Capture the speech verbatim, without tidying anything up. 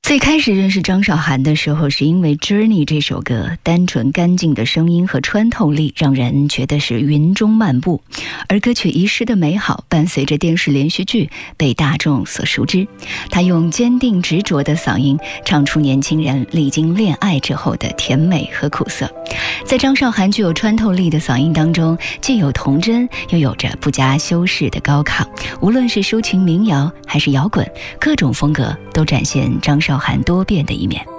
最开始认识张韶涵的时候，是因为《Journey》这首歌，单纯干净的声音和穿透力让人觉得是云中漫步，而歌曲《遗失的美好》伴随着电视连续剧被大众所熟知。她用坚定执着的嗓音唱出年轻人历经恋爱之后的甜美和苦涩。在张韶涵具有穿透力的嗓音当中，既有童真，又有着不加修饰的高亢。无论是抒情民谣还是摇滚，各种风格都展现张韶涵多变的一面。